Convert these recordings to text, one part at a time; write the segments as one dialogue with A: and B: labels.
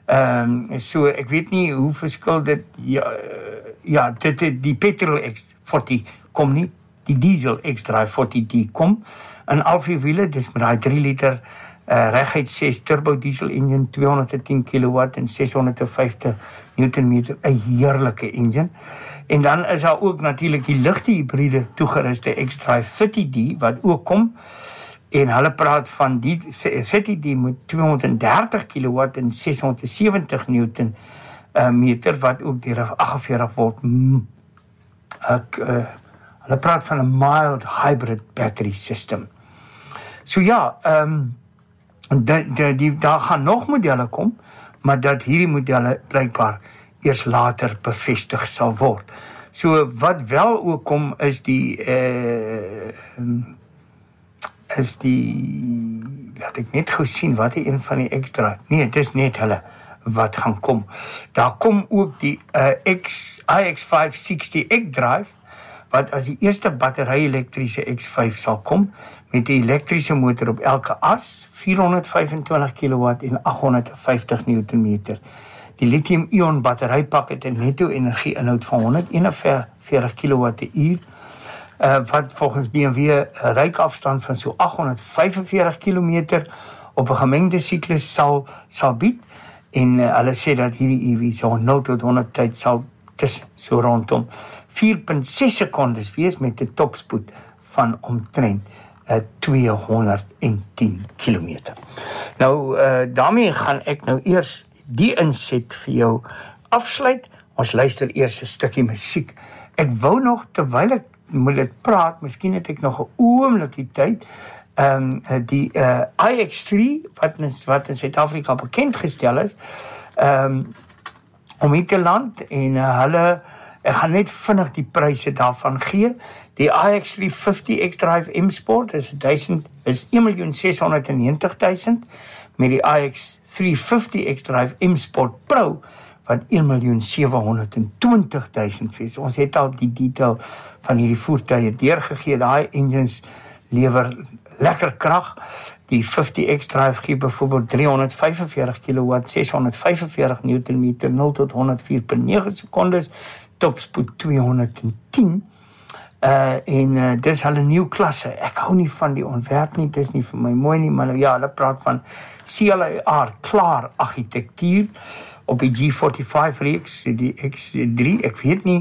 A: So ek weet nie hoe verskil dit, die petrol X40 kom nie, die diesel X-Drive 40D kom, in al 4 wiele, dis met die 3 liter reguit 6 turbo diesel engine, 210 kW en 650 Nm, 'n heerlike engine. En dan is daar ook natuurlik die ligte hybride toegeruste X-Drive 30D wat ook kom. En hulle praat van die 30D met 230 kW en 670 Nm wat ook deur 'n 48 volt hulle praat van 'n mild hybrid battery system. So ja, daar gaan nog modelle kom, maar dat hierdie modelle blykbaar eers later bevestig sal word. So wat wel ook kom is laat ek net gou sien wat die een van die X-Drive. Nee, dit is net hulle wat gaan kom. Daar kom ook die iX560 X-Drive wat as die eerste battery-elektriese X5 sal kom met die elektriese motor op elke as, 425 kW en 850 Nm. Die lithium-ion batterypak het 'n netto energie-inhoud van 141 kWh, wat volgens BMW 'n ryk-afstand van so 845 km op 'n gemengde siklus sal bied. En hulle sê dat hierdie EV so 0 tot 100 tyd sal tussen so rondom 4.6 sekondes wees met 'n topspoed van omtrent 210 km. Nou, daarmee gaan ek nou eers die inset vir jou afsluit. Ons luister eers 'n stukkie musiek. Ek wou nog, terwyl ek moet dit praat, miskien het ek nog 'n oomblikie tyd, die iX3, wat in Suid-Afrika bekend gestel is, om hier te land, en ek gaan net vinnig die pryse daarvan gee. Die iX350 X-Drive M-Sport is 1.690.000, met die iX350 X-Drive M-Sport Pro wat 1.720.000 is. Ons het al die detail van hierdie voertuie deurgegee. Daai engines lewer lekker krag. Die 50 X-Drive gee byvoorbeeld 345 kW, 645 Nm, 0 tot 104.9 sekondes, topspoed 210. Dis hulle nuwe klasse. Ek hou nie van die ontwerp nie, dis nie vir my mooi nie, maar ja, hulle praat van CLAR, klaar argitektuur op die G45 reeks, die X3, ek weet nie,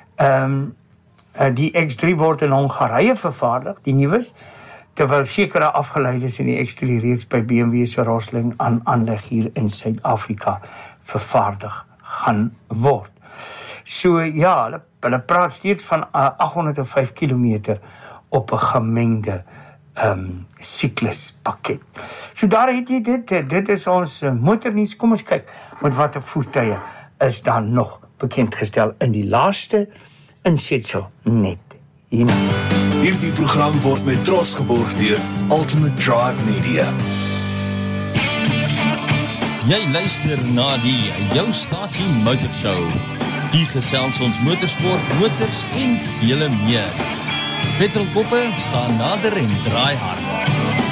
A: die X3 word in Hongarye vervaardig, die nuus, terwyl sekere afgeleides in die X3 reeks by BMW se Rosslyn aanleg hier in Suid-Afrika vervaardig gaan word. So ja, hulle praat steeds van 805 km op 'n gemengde sikluspakket. So daar het jy dit is ons motornuus. Kom ons kyk met watter voertuie is dan nog bekendgestel in die laaste insetsel net hierna.
B: Hierdie program word met trots geborg deur Ultimate Drive Media.
C: Jy luister na die jou stasie motorshow. Hier gesels ons motorsport, motors en vele meer. Petrolkoppe staan nader en draai harder.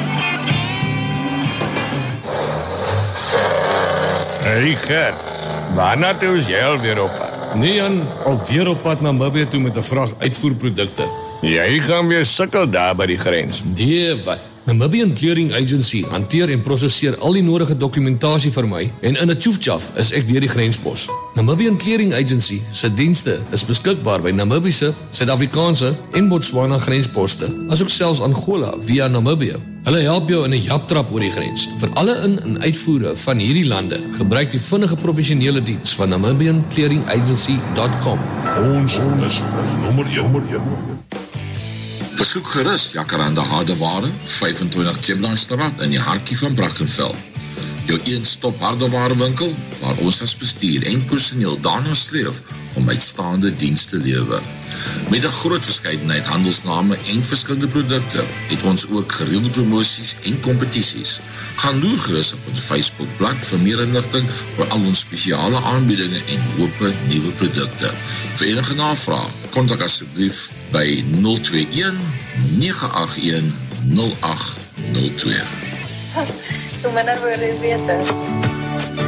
D: Hey Gert, waarna toe is jy alweer op pad?
E: Nee Jan, alweer op pad na Namibië toe met 'n vrag uitvoerprodukte.
D: Jy gaan weer sukkel daar by die grens.
E: Nee, wat? Namibian Clearing Agency hanteer en prosesseer al die nodige dokumentasie vir my en in 'n tjoefjaf is ek deur die grenspos. Namibian Clearing Agency se dienste is beskikbaar by Namibiese, Suid-Afrikaanse en Botswana grensposte, asook selfs Angola via Namibië. Hulle help jou in 'n japtrap oor die grens. Vir alle in- en uitvoere van hierdie lande, gebruik die vinnige professionele diens van NamibianClearingAgency.com.
F: Ons is nommer 1.
G: Besoek gerus Jacaranda Hardeware, 25 Chemlandstraat in die hartjie van Brackenfell. Jou een-stop hardewarewinkel waar ons as bestuur en personeel daarna streef om uitstaande diens te lewer. Met 'n groot verskeidenheid handelsname en verskillende produkte het ons ook gereelde promosies en kompetisies. Gaan loer gerus op ons Facebookblad vir meer inligting oor al ons spesiale aanbiedinge en hoope nuwe produkte. Vir enige navraag, kontak asseblief by 021 981 0802.
H: So minder word beter.